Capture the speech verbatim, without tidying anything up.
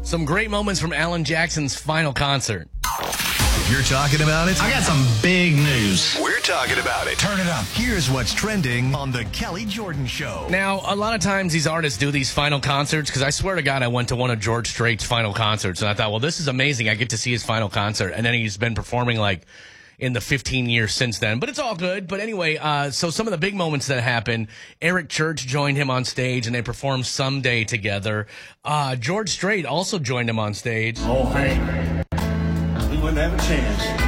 Some great moments from Alan Jackson's final concert. You're talking about it? I got some big news. We're talking about it. Turn it up. Here's what's trending on The Kelly Jordan Show. Now, a lot of times these artists do these final concerts, because I swear to God, I went to one of George Strait's final concerts, and I thought, well, this is amazing. I get to see his final concert. And then he's been performing, like, in the fifteen years since then. But it's all good. But anyway, uh, so some of the big moments that happened, Eric Church joined him on stage, and they performed Someday together. Uh, George Strait also joined him on stage. Oh, Hank, we wouldn't have a chance